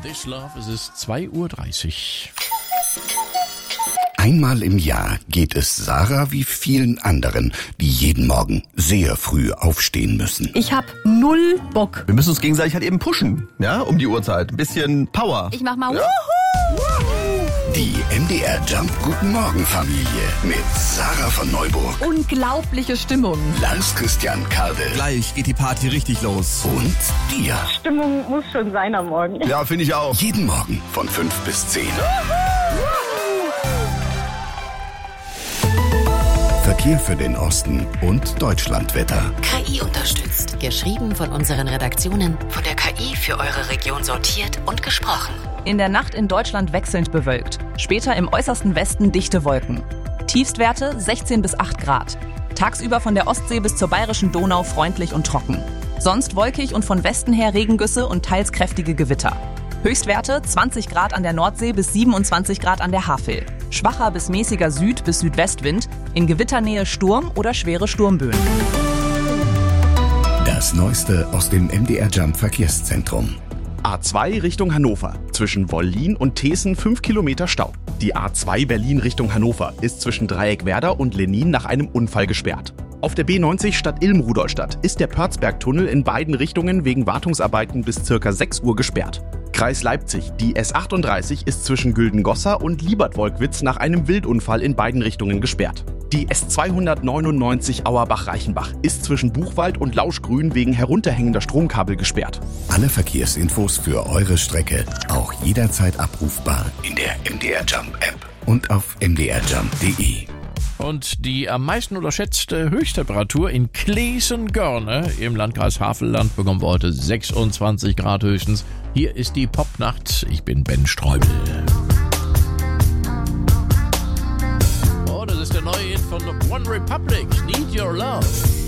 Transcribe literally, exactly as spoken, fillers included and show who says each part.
Speaker 1: This Love, es ist zwei Uhr dreißig.
Speaker 2: Einmal im Jahr geht es Sarah wie vielen anderen, die jeden Morgen sehr früh aufstehen müssen.
Speaker 3: Ich hab null Bock.
Speaker 4: Wir müssen uns gegenseitig halt eben pushen, ja, um die Uhrzeit. Ein bisschen Power.
Speaker 3: Ich mach mal
Speaker 4: ja.
Speaker 3: Wuhu!
Speaker 2: Die M D R Jump Guten Morgen Familie mit Sarah von Neuburg,
Speaker 3: Unglaubliche Stimmung.
Speaker 2: Lars Christian Kade
Speaker 4: Gleich geht die Party richtig los.
Speaker 2: und dir.
Speaker 5: Stimmung muss schon sein am Morgen.
Speaker 4: Ja, finde ich auch.
Speaker 2: Jeden Morgen von fünf bis zehn. Verkehr für den Osten und Deutschlandwetter.
Speaker 6: K I unterstützt. Geschrieben von unseren Redaktionen, von der K I für eure Region sortiert und gesprochen.
Speaker 7: In der Nacht in Deutschland wechselnd bewölkt. Später im äußersten Westen dichte Wolken. Tiefstwerte sechzehn bis acht Grad. Tagsüber von der Ostsee bis zur bayerischen Donau freundlich und trocken. Sonst wolkig und von Westen her Regengüsse und teils kräftige Gewitter. Höchstwerte zwanzig Grad an der Nordsee bis siebenundzwanzig Grad an der Havel. Schwacher bis mäßiger Süd- bis Südwestwind. In Gewitternähe Sturm oder schwere Sturmböen.
Speaker 2: Das Neueste aus dem M D R Jump Verkehrszentrum.
Speaker 8: A zwei Richtung Hannover. Zwischen Wollin und Thesen fünf Kilometer Stau. Die A zwei Berlin Richtung Hannover ist zwischen Dreieckwerder und Lenin nach einem Unfall gesperrt. Auf der B neunzig Stadt-Ilm-Rudolstadt ist der Pörzberg-Tunnel in beiden Richtungen wegen Wartungsarbeiten bis circa sechs Uhr gesperrt. Kreis Leipzig. Die S achtunddreißig ist zwischen Güldengossa und Liebertwolkwitz nach einem Wildunfall in beiden Richtungen gesperrt. Die S zweihundertneunundneunzig Auerbach-Reichenbach ist zwischen Buchwald und Lauschgrün wegen herunterhängender Stromkabel gesperrt.
Speaker 2: Alle Verkehrsinfos für eure Strecke auch jederzeit abrufbar in der M D R Jump App und auf m d r jump punkt d e.
Speaker 1: Und die am meisten unterschätzte Höchsttemperatur in Klesen-Görne im Landkreis Havelland bekommen wir heute sechsundzwanzig Grad höchstens. Hier ist die Popnacht. Ich bin Ben Streubel. Oh, das ist der neue Hit von One Republic. Need Your Love.